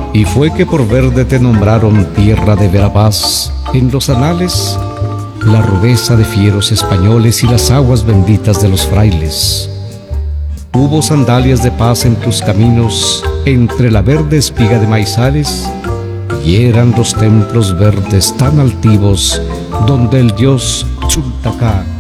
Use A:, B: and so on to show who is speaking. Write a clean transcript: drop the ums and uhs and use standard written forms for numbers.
A: Y fue que por verde te nombraron tierra de Verapaz en los anales, la rudeza de fieros españoles y las aguas benditas de los frailes. Hubo sandalias de paz en tus caminos, entre la verde espiga de maizales, y eran los templos verdes tan altivos, donde el dios Chultacá